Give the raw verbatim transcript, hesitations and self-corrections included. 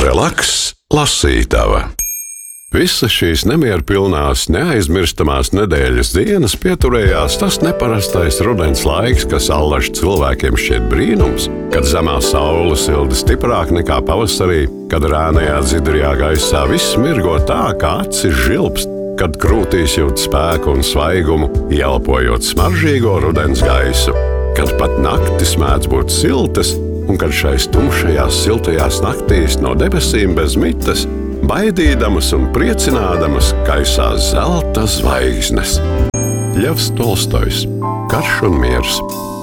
Relaks lasītava. Visas šīs nemierpilnās, neaizmirstamās nedēļas dienas pieturējās tas neparastais rudens laiks, kas allaž cilvēkiem šķiet brīnums, kad zemā saule silda stiprāk nekā pavasarī, kad rēnajā dzidrajā gaisā viss mirgo tā, kā acis žilbst, kad krūtīs jūt spēku un svaigumu, ieelpojot smaržīgo rudens gaisu, kad pat naktis mēdz būt siltas, un kad šais tumšajās, siltajās naktīs no debesīm bez mitas, baidīdamas un priecinādamas kaisās zelta zvaigznes. Ļevs Tolstojs, Karš un miers.